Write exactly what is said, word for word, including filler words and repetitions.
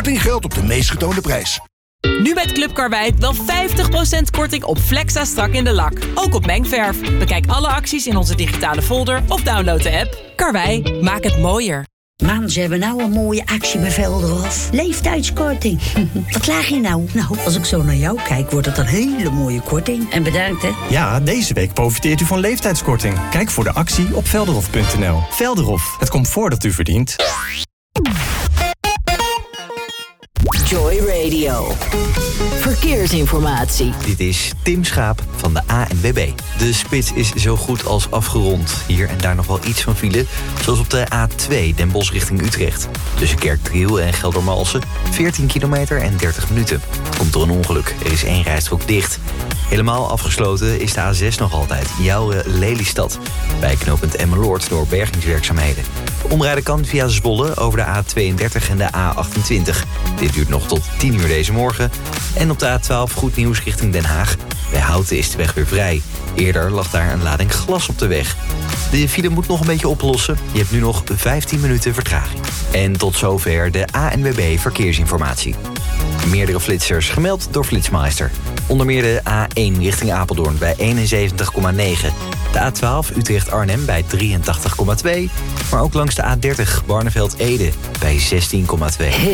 Korting geldt op de meest getoonde prijs. Nu bij Club Karwei wel vijftig procent korting op Flexa strak in de lak. Ook op mengverf. Bekijk alle acties in onze digitale folder of download de app. Karwei, maak het mooier. Man, ze hebben nou een mooie actie bij Velderhof. Leeftijdskorting. Wat laag je nou? Nou, als ik zo naar jou kijk, wordt het een hele mooie korting. En bedankt, hè. Ja, deze week profiteert u van leeftijdskorting. Kijk voor de actie op velderhof punt n l. Velderhof, het comfort dat u verdient. Joy Radio. Verkeersinformatie. Dit is Tim Schaap van de A N W B. De spits is zo goed als afgerond. Hier en daar nog wel iets van file, zoals op de A twee Den Bosch richting Utrecht. Tussen Kerkdriel en Geldermalsen, veertien kilometer en dertig minuten. Komt door een ongeluk, er is één rijstrook dicht. Helemaal afgesloten is de A zes nog altijd, Jouren-Lelystad. Bij knooppunt Emmeloord door bergingswerkzaamheden. Omrijden kan via Zwolle over de A tweeëndertig en de A achtentwintig. Dit duurt nog tot tien uur deze morgen. En op de A twaalf goed nieuws richting Den Haag. Bij Houten is de weg weer vrij. Eerder lag daar een lading glas op de weg. De file moet nog een beetje oplossen. Je hebt nu nog vijftien minuten vertraging. En tot zover de A N W B Verkeersinformatie. Meerdere flitsers gemeld door Flitsmeister. Onder meer de A één richting Apeldoorn bij eenenzeventig komma negen. De A twaalf Utrecht-Arnhem bij drieëntachtig komma twee. Maar ook langs de A dertig Barneveld-Ede bij zestien komma twee.